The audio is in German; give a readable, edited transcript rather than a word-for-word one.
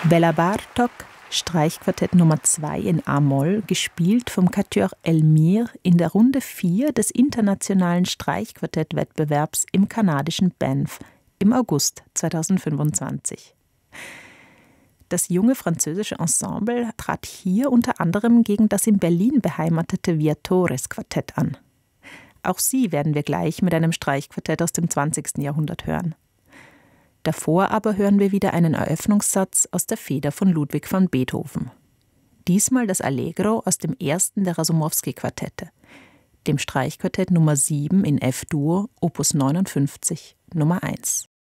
Bela Bartok, Streichquartett Nummer 2 in A-Moll, gespielt vom Quatuor Elmire in der Runde 4 des internationalen Streichquartettwettbewerbs im kanadischen Banff im August 2025. Das junge französische Ensemble trat hier unter anderem gegen das in Berlin beheimatete Viatores-Quartett an. Auch sie werden wir gleich mit einem Streichquartett aus dem 20. Jahrhundert hören. Davor aber hören wir wieder einen Eröffnungssatz aus der Feder von Ludwig van Beethoven. Diesmal das Allegro aus dem ersten der Rasumowski-Quartette, dem Streichquartett Nummer 7 in F-Dur, Opus 59, Nummer 1.